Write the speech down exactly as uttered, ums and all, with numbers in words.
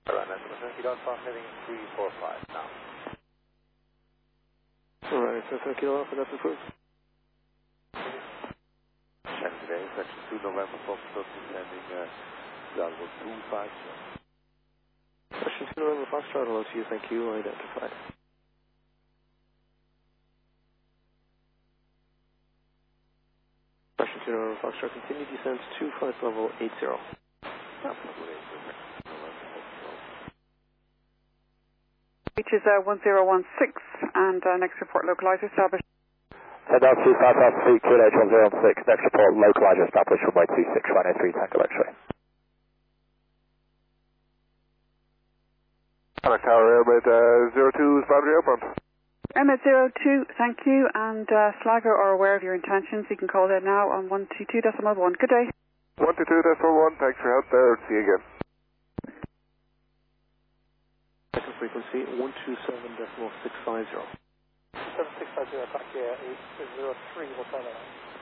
Alright, that's Kilo Alpha heading three four five now. Alright, that's Kilo Alpha, that's approved. And today, section two November Foxtrot descending uh, Bravo two five zero. Section two November Foxtrot, hello to you, thank you, identified. Section two November Foxtrot, continue descent to flight level eight zero. Which is uh, one zero one six, and uh, next report localizer established. Head down two five five feet, Q H one zero one six, next report localizer established, runway two six, runway three Tango X-ray. Alex Tower, Airmate uh, zero two is boundary outbound. Airmate zero two, thank you, and uh, Flagger are aware of your intentions. You can call there now on one two two decimal one. Good day. one two two decimal one, thanks for your help there, see you again. Second frequency, one two seven decimal six five zero. seven six five zero, back here, eight zero three, what's that?